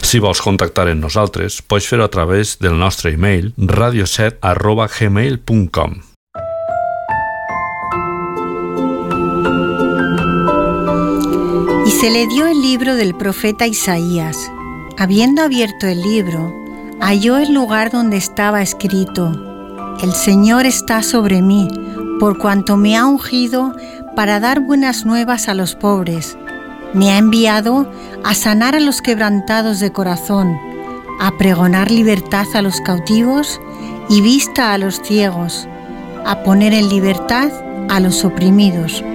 Si vols contactar amb nosaltres, pots fer-ho a través del nostre email radio7@gmail.com. Y se le dio el libro del profeta Isaías. Habiendo abierto el libro, halló el lugar donde estaba escrito: El Señor está sobre mí, por cuanto me ha ungido para dar buenas nuevas a los pobres. Me ha enviado a sanar a los quebrantados de corazón, a pregonar libertad a los cautivos y vista a los ciegos, a poner en libertad a los oprimidos,